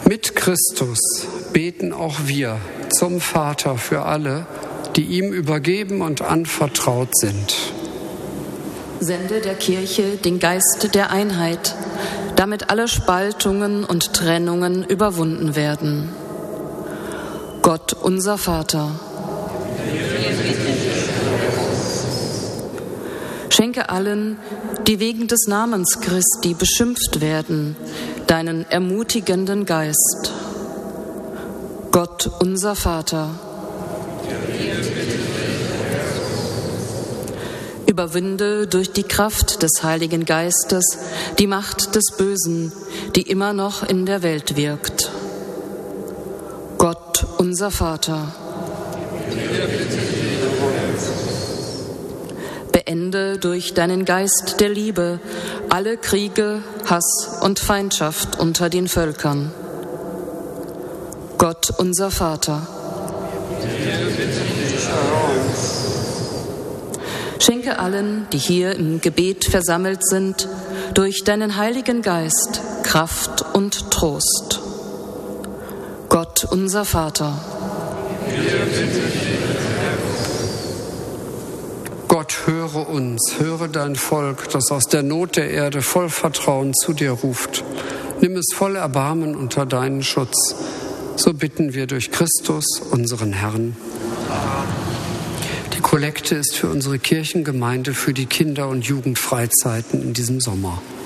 Mit Christus beten auch wir zum Vater für alle, die ihm übergeben und anvertraut sind. Sende der Kirche den Geist der Einheit, damit alle Spaltungen und Trennungen überwunden werden. Gott, unser Vater, schenke allen, die wegen des Namens Christi beschimpft werden, deinen ermutigenden Geist. Gott, unser Vater, überwinde durch die Kraft des Heiligen Geistes die Macht des Bösen, die immer noch in der Welt wirkt. Gott, unser Vater, beende durch deinen Geist der Liebe alle Kriege, Hass und Feindschaft unter den Völkern. Gott, unser Vater, schenke allen, die hier im Gebet versammelt sind, durch deinen Heiligen Geist Kraft und Trost. Gott, unser Vater, Gott, höre uns, höre dein Volk, das aus der Not der Erde voll Vertrauen zu dir ruft. Nimm es voll Erbarmen unter deinen Schutz. So bitten wir durch Christus, unseren Herrn. Die Kollekte ist für unsere Kirchengemeinde für die Kinder- und Jugendfreizeiten in diesem Sommer.